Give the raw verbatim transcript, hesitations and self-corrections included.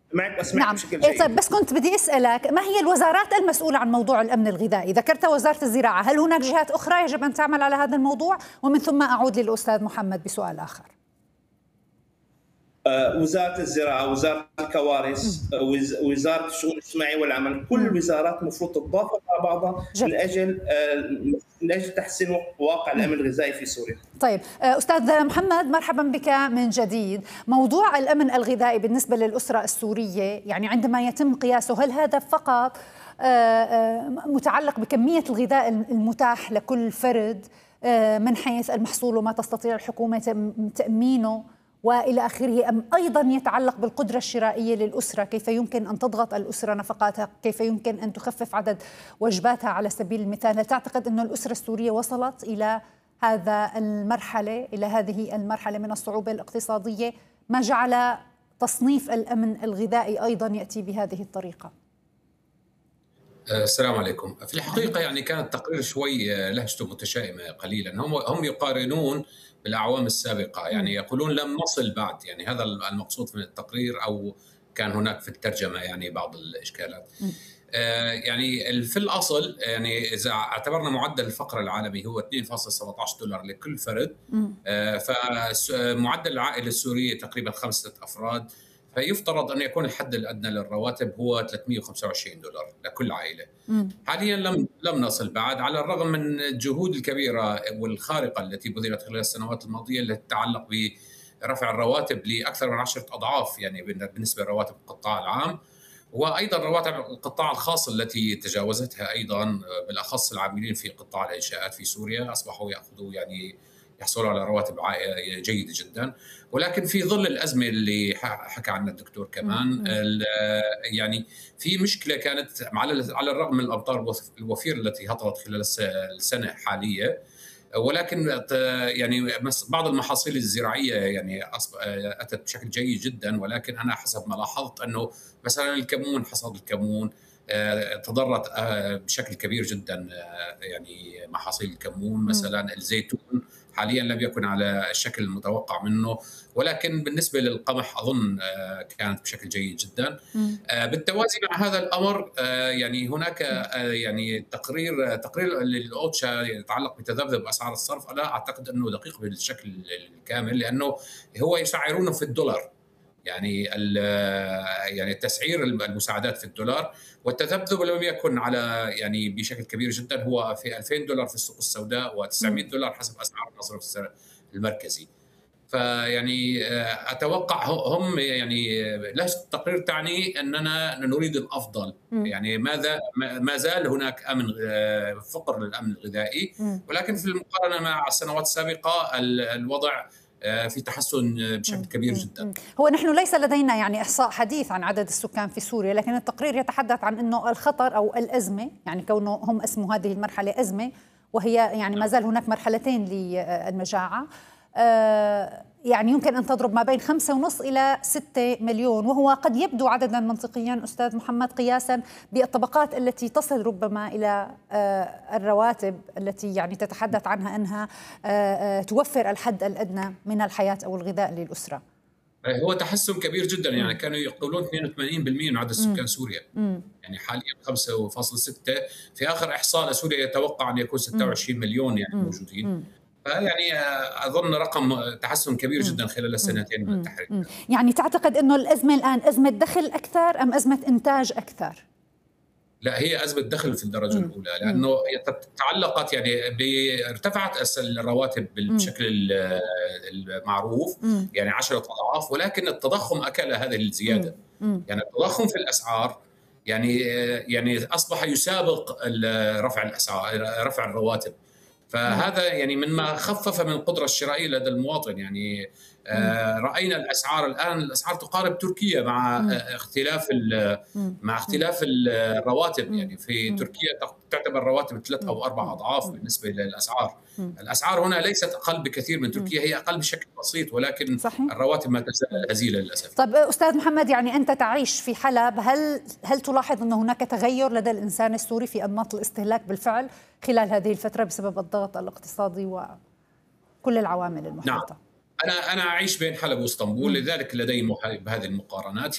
معك أسمعك نعم. بشكل جيد. طيب بس كنت بدي أسألك، ما هي الوزارات المسؤولة عن موضوع الأمن الغذائي؟ ذكرت وزارة الزراعة، هل هناك جهات أخرى يجب أن تعمل على هذا الموضوع؟ ومن ثم أعود للأستاذ محمد بسؤال آخر. وزارة الزراعة، وزارة الكوارث، وزارة الشؤون الاجتماعية والعمل، كل الوزارات المفروض تتضافر مع بعضها من أجل من أجل تحسين واقع الأمن الغذائي في سوريا. طيب أستاذ محمد، مرحبا بك من جديد. موضوع الأمن الغذائي بالنسبة للأسرة السورية، يعني عندما يتم قياسه، هل هذا فقط متعلق بكمية الغذاء المتاح لكل فرد من حيث المحصول وما تستطيع الحكومة تأمينه وإلى آخره، أم أيضا يتعلق بالقدرة الشرائية للأسرة؟ كيف يمكن أن تضغط الأسرة نفقاتها؟ كيف يمكن أن تخفف عدد وجباتها على سبيل المثال؟ هل تعتقد أن الأسرة السورية وصلت إلى هذا المرحلة إلى هذه المرحلة من الصعوبة الاقتصادية، ما جعل تصنيف الأمن الغذائي أيضا يأتي بهذه الطريقة؟ السلام عليكم. في الحقيقة يعني كان التقرير شوي لهجته متشائمة قليلا. هم هم يقارنون بالأعوام السابقة، يعني يقولون لم نصل بعد، يعني هذا المقصود من التقرير، أو كان هناك في الترجمة يعني بعض الإشكالات. آه يعني في الأصل يعني إذا اعتبرنا معدل الفقر العالمي هو اثنين فاصلة سبعة عشر دولار لكل فرد، آه فمعدل العائلة السورية تقريبا خمسة أفراد، فيفترض أن يكون الحد الأدنى للرواتب هو ثلاثمئة وخمسة وعشرين دولار لكل عائلة. مم. حاليا لم لم نصل بعد، على الرغم من الجهود الكبيرة والخارقة التي بذلت خلال السنوات الماضية التي تتعلق برفع الرواتب لأكثر من عشرة أضعاف يعني بالنسبة لرواتب القطاع العام، وأيضا رواتب القطاع الخاص التي تجاوزتها أيضا، بالأخص العاملين في قطاع الإنشاءات في سوريا أصبحوا يأخذوا يعني يحصلوا على رواتب جيدة جدا. ولكن في ظل الأزمة اللي حكى عنها الدكتور كمان، يعني في مشكلة كانت على الرغم من الأمطار الوفيرة التي هطلت خلال السنة الحالية، ولكن يعني بعض المحاصيل الزراعية يعني أتت بشكل جيد جدا. ولكن أنا حسب ما لاحظت أنه مثلا الكمون، حصاد الكمون تضررت بشكل كبير جدا، يعني محاصيل الكمون. مثلا الزيتون حاليا لم يكن على الشكل المتوقع منه، ولكن بالنسبة للقمح أظن كانت بشكل جيد جدا. بالتوازي مع هذا الأمر يعني هناك يعني تقرير تقرير للأوتشا يتعلق بتذبذب أسعار الصرف. أنا أعتقد أنه دقيق بالشكل الكامل، لأنه هو يسعرونه في الدولار، يعني يعني تسعير المساعدات في الدولار، والتذبذب لم يكن على يعني بشكل كبير جدا، هو في ألفين دولار في السوق السوداء وتسعمئة دولار حسب اسعار المصرف المركزي. فيعني اتوقع هم يعني لهجة التقرير تعني اننا نريد الافضل، يعني ماذا ما زال هناك امن فقر للامن الغذائي، ولكن في المقارنه مع السنوات السابقه الوضع في تحسن بشكل كبير جدا. هو نحن ليس لدينا يعني إحصاء حديث عن عدد السكان في سوريا، لكن التقرير يتحدث عن أنه الخطر أو الأزمة، يعني كونه هم اسموا هذه المرحلة أزمة، وهي يعني ما زال هناك مرحلتين للمجاعة، يعني يمكن أن تضرب ما بين خمسة ونص إلى ستة مليون، وهو قد يبدو عددا منطقيا أستاذ محمد قياسا بالطبقات التي تصل ربما إلى الرواتب التي يعني تتحدث عنها أنها توفر الحد الأدنى من الحياة أو الغذاء للأسرة. هو تحسن كبير جدا، يعني كانوا يقولون اثنين وثمانين بالمئة من عدد سكان سوريا، يعني حاليا خمسة فاصلة ستة، في آخر إحصاء لسوريا يتوقع أن يكون ستة وعشرين مليون يعني موجودين. يعني أظن رقم تحسن كبير جدا خلال السنتين من التحرير. يعني تعتقد أنه الأزمة الآن أزمة دخل أكثر أم أزمة إنتاج أكثر؟ لا، هي أزمة دخل في الدرجة مم. الأولى، لأنه مم. تعلقت يعني ارتفعت الرواتب بالشكل المعروف، مم. يعني عشرة أضعاف، ولكن التضخم أكل هذه الزيادة. مم. يعني التضخم في الأسعار يعني يعني أصبح يسابق رفع الأسعار، رفع الرواتب. فهذا يعني مما خفف من القدرة الشرائية لدى المواطن. يعني آه رأينا الأسعار الآن، الأسعار تقارب تركيا مع آه اختلاف مع اختلاف الرواتب. يعني في تركيا تعتبر رواتب ثلاث أو أربع أضعاف بالنسبة للأسعار. الأسعار هنا ليست أقل بكثير من تركيا، هي أقل بشكل بسيط، ولكن صحيح. الرواتب ما تزال هزيلة للأسف. طيب أستاذ محمد، يعني أنت تعيش في حلب، هل هل تلاحظ أن هناك تغير لدى الإنسان السوري في أنماط الاستهلاك بالفعل خلال هذه الفترة بسبب الضغط الاقتصادي وكل العوامل المحيطة؟ نعم. أنا أنا أعيش بين حلب واسطنبول، لذلك لدي هذه المقارنات.